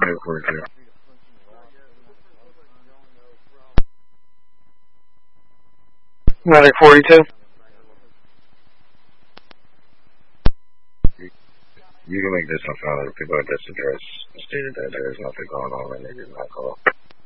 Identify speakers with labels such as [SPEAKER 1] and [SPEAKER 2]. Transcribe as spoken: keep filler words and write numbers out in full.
[SPEAKER 1] Medic forty-two. Medic forty-two. You can make this one found. People at this address stated that there is nothing going on and they did not call.